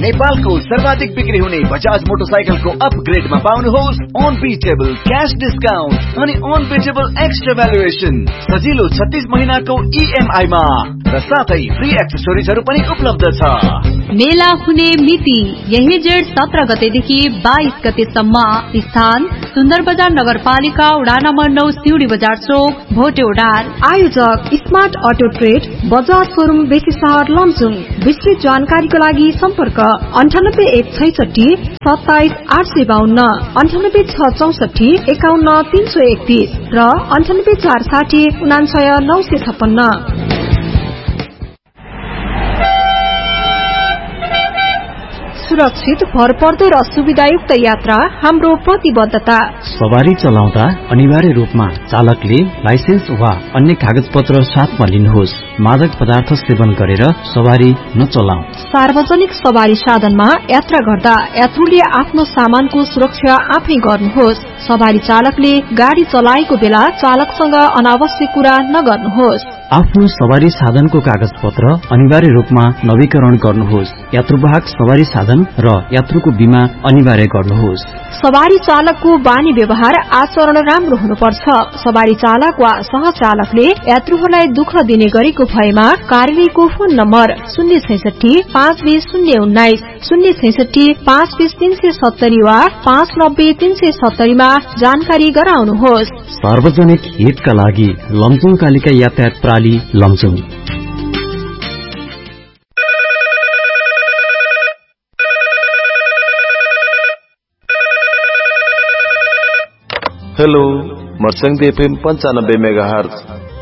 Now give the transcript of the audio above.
नेपालको सर्वाधिक बिक्री हुने बजाज मोटरसाइकलको अपग्रेडमा पाउनुहोस् अनबिटेबल क्याश डिस्काउन्ट अनि अनबिटेबल एक्स्ट्रा भ्यालुएसन सजिलो 36 महिनाको EMI मा र साथै फ्री एक्सेसरिजहरू पनि उपलब्ध छ। मेला हुने मिति यही जेठ 17 गतेदेखि 22 गतेसम्म। स्थान सुन्दर बजार नगरपालिका वडा नम्बर 9 सिउडी बजार चोक भोटेउडार। आयोजक smart auto trade Bajaj showroom बेसी सहर लमजुङ। विस्तृत जानकारीको लागि सम्पर्क 9816 27 852 98664 51 331 र 9840 49 956। सुरक्षित, भरपर्दो र सुविधायुक्त यात्रा हाम्रो प्रतिबद्धता। सवारी चलाउँदा अनिवार्य रूपमा चालकले लाइसेन्स वा अन्य कागज पत्र साथमा लिनुहोस्। मादक पदार्थ सेवन गरेर सवारी नचलाऊ। सार्वजनिक सवारी साधनमा यात्रा गर्दा यात्रुले आफ्नो सामानको सुरक्षा आफै गर्नुहोस्। सवारी चालकले गाडी चलाएको बेला चालकसँग अनावश्यक कुरा नगर्नुहोस्। आफ्नो सवारी साधनको कागज पत्र अनिवार्य रूपमा नवीकरण गर्नुहोस्। यात्रुवाहक सवारी साधन र यात्रुको बीमा अनिवार्य गर्नुहोस्। सवारी चालकको बानी व्यवहार आचरण राम्रो हुनुपर्छ। सवारी चालक वा सहचालकले यात्रुहरूलाई दुःख दिने गरेको भएमा कार्यालयको फोन नम्बर 066 520 019 066 520 370 वा 590 370 मा जानकारी गराउनुहोस्। सार्वजनिक हितका लागि लमजुङ कालिका यातायात प्रणाली लमजुङ। Hello, मर्सङ्गी FM 95 megahertz